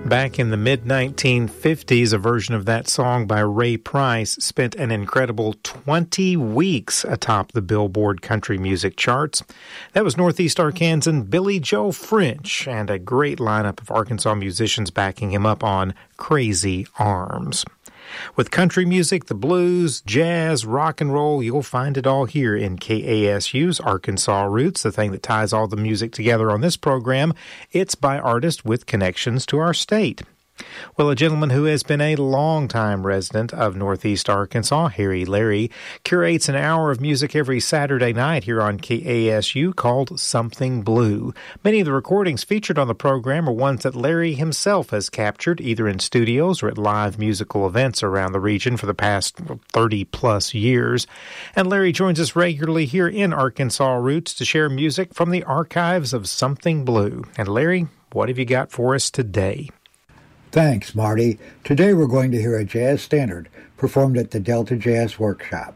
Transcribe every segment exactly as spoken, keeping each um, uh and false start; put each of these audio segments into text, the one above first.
Back in the mid nineteen fifties, a version of that song by Ray Price spent an incredible twenty weeks atop the Billboard country music charts. That was Northeast Arkansan Billy Joe French, and a great lineup of Arkansas musicians backing him up on Crazy Arms. With country music, the blues, jazz, rock and roll, you'll find it all here in K A S U's Arkansas Roots, the thing that ties all the music together on this program. It's by artists with connections to our state. Well, a gentleman who has been a long-time resident of Northeast Arkansas, Harry Larry, curates an hour of music every Saturday night here on K A S U called Something Blue. Many of the recordings featured on the program are ones that Larry himself has captured, either in studios or at live musical events around the region for the past thirty-plus years. And Larry joins us regularly here in Arkansas Roots to share music from the archives of Something Blue. And Larry, what have you got for us today? Thanks, Marty. Today we're going to hear a jazz standard performed at the Delta Jazz Workshop.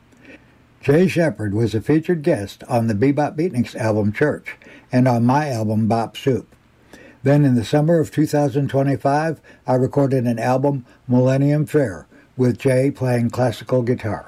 Jay Shepard was a featured guest on the Bebop Beatniks album Church and on my album Bop Soup. Then in the summer of two thousand twenty-five, I recorded an album, Millennium Fair, with Jay playing classical guitar.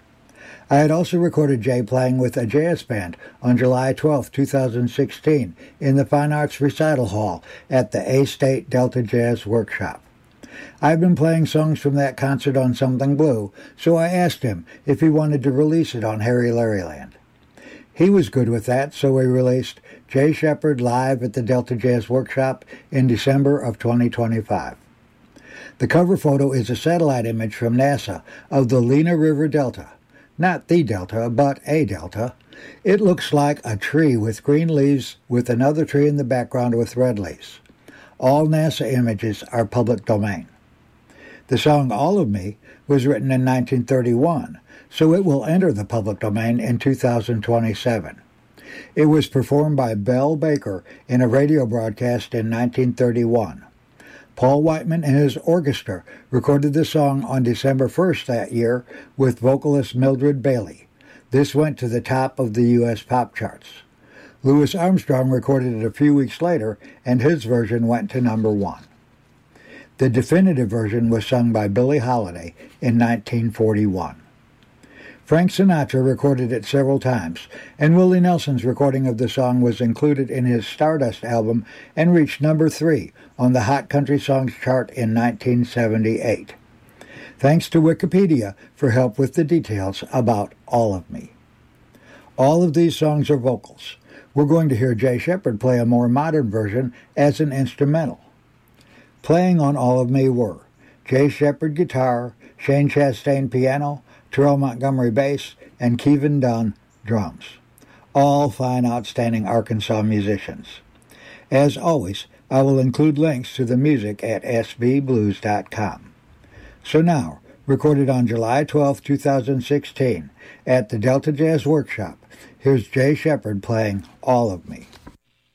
I had also recorded Jay playing with a jazz band on July twelfth, two thousand sixteen in the Fine Arts Recital Hall at the A-State Delta Jazz Workshop. I've been playing songs from that concert on Something Blue, so I asked him if he wanted to release it on Harry Larryland. He was good with that, so we released Jay Shepard live at the Delta Jazz Workshop in December of twenty twenty-five. The cover photo is a satellite image from NASA of the Lena River Delta. Not the delta, but a delta. It looks like a tree with green leaves with another tree in the background with red leaves. All NASA images are public domain. The song All of Me was written in nineteen thirty-one, so it will enter the public domain in two thousand twenty-seven. It was performed by Bell Baker in a radio broadcast in nineteen thirty-one. Paul Whiteman and his orchestra recorded the song on December first that year with vocalist Mildred Bailey. This went to the top of the U S pop charts. Louis Armstrong recorded it a few weeks later, and his version went to number one. The definitive version was sung by Billie Holiday in nineteen forty-one. Frank Sinatra recorded it several times, and Willie Nelson's recording of the song was included in his Stardust album and reached number three on the Hot Country Songs chart in nineteen seventy-eight. Thanks to Wikipedia for help with the details about All of Me. All of these songs are vocals. We're going to hear Jay Shepard play a more modern version as an instrumental. Playing on All of Me were Jay Shepard guitar, Shane Chastain piano, Terrell Montgomery bass, and Kevin Dunn drums. All fine, outstanding Arkansas musicians. As always, I will include links to the music at s b blues dot com. So now, recorded on July twelfth, two thousand sixteen, at the Delta Jazz Workshop, here's Jay Shepard playing All of Me.